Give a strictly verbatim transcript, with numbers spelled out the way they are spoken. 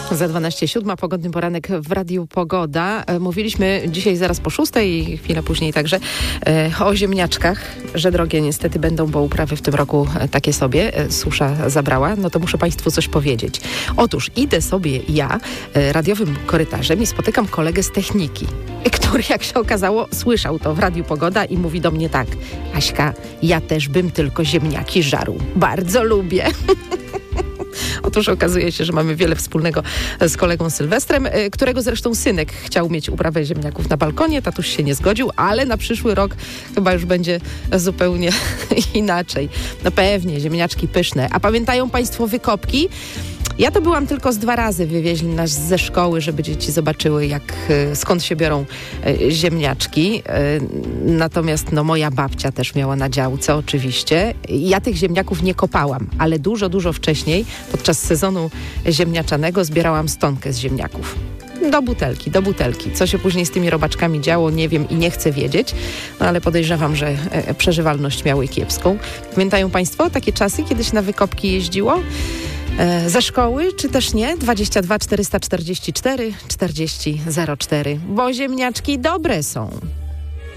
Za dwanaście siódma, pogodny poranek w Radiu Pogoda. Mówiliśmy dzisiaj zaraz po szóstej i chwilę później także e, o ziemniaczkach, że drogie niestety będą, bo uprawy w tym roku takie sobie. E, susza zabrała. No to muszę Państwu coś powiedzieć. Otóż idę sobie ja e, radiowym korytarzem i spotykam kolegę z techniki, który, jak się okazało, słyszał to w Radiu Pogoda i mówi do mnie tak: Aśka, ja też bym tylko ziemniaki żarł. Bardzo lubię. Otóż okazuje się, że mamy wiele wspólnego z kolegą Sylwestrem, którego zresztą synek chciał mieć uprawę ziemniaków na balkonie. Tatuś się nie zgodził, ale na przyszły rok chyba już będzie zupełnie inaczej. No pewnie, ziemniaczki pyszne. A pamiętają Państwo wykopki? Ja to byłam tylko z dwa razy. Wywieźli nas ze szkoły, żeby dzieci zobaczyły, jak, skąd się biorą ziemniaczki. Natomiast no, moja babcia też miała na działce oczywiście. Ja tych ziemniaków nie kopałam, ale dużo, dużo wcześniej, podczas sezonu ziemniaczanego, zbierałam stonkę z ziemniaków. Do butelki, do butelki. Co się później z tymi robaczkami działo, nie wiem i nie chcę wiedzieć, no ale podejrzewam, że e, przeżywalność miały kiepską. Pamiętają Państwo takie czasy, kiedy się na wykopki jeździło? E, ze szkoły, czy też nie? dwadzieścia dwa czterysta czterdzieści cztery czterdzieści zero cztery, bo ziemniaczki dobre są.